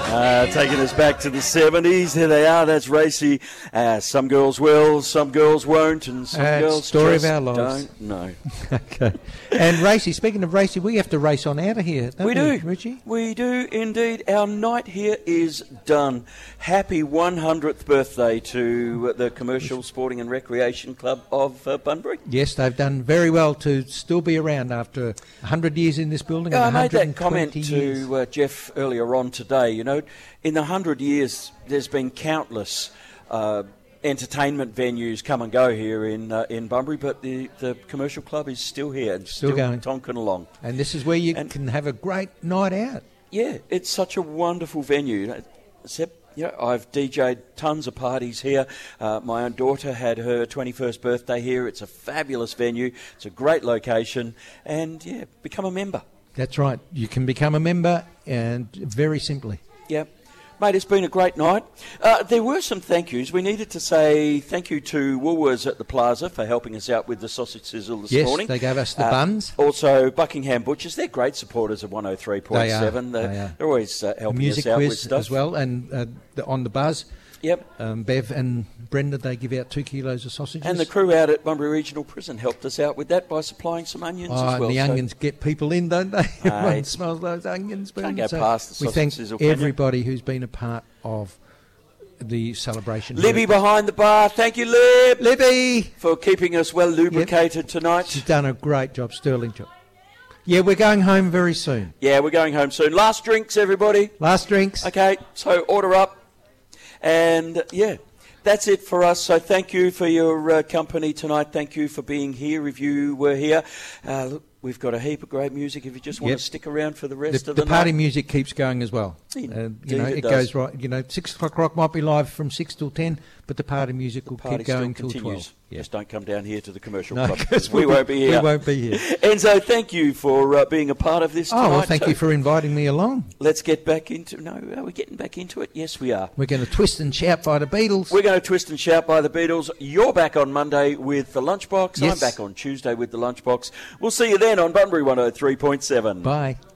Taking us back to the 70s. There they are. That's Racy. Some girls will, some girls won't, and some girls story just of our lives. don't know. Okay. And Racy, speaking of Racy, we have to race on out of here, don't we? We do, Richie? We do indeed. Our night here is done. Happy 100th birthday to the Commercial Sporting and Recreation Club of Bunbury. Yes, they've done very well to still be around after 100 years in this building. I And made that 120 comment years. to Jeff earlier on today. You know, in the 100 years, there's been countless entertainment venues come and go here in Bunbury, but the commercial club is still here and still going. tonking along. And this is where you can have a great night out. Yeah, it's such a wonderful venue. Except, you know, I've DJ'd tons of parties here. My own daughter had her 21st birthday here. It's a fabulous venue. It's a great location. And, yeah, become a member. That's right. You can become a member, and very simply. Yeah. Mate, it's been a great night. There were some thank yous. We needed to say thank you to Woolworths at the Plaza for helping us out with the sausage sizzle this morning. Yes, they gave us the buns. Also, Buckingham Butchers. They're great supporters of 103.7. They are. They're always helping Music us out with quiz stuff. as well, and on the buzz. Yep. Bev and Brenda, they give out 2 kilos of sausages. And the crew out at Bunbury Regional Prison helped us out with that by supplying some onions as well. And the onions get people in, don't they? Everyone smells those onions. Can't go past the sausage sizzle, we thank everybody who's been a part of the celebration. Libby behind the bar. Thank you, Lib. Libby! For keeping us well lubricated tonight. She's done a great job, sterling job. Yeah, we're going home very soon. Yeah, we're going home soon. Last drinks, everybody. Last drinks. Okay, so order up. And, yeah, that's it for us. So thank you for your company tonight. Thank you for being here if you were here. Look, we've got a heap of great music if you just want to stick around for the rest of the night. The party music keeps going as well. It goes right. 6 o'clock might be live from 6 till 10, but the party music will keep going till 12. Yeah. Just don't come down here to the commercial No, club because we won't be here. We won't be here. Enzo, thank you for being a part of this tonight. Oh, well, thank you for inviting me along. Let's get back into... No, are we getting back into it? Yes, we are. We're going to twist and shout by the Beatles. We're going to twist and shout by the Beatles. You're back on Monday with the Lunchbox. Yes. I'm back on Tuesday with the Lunchbox. We'll see you then on Bunbury 103.7. Bye.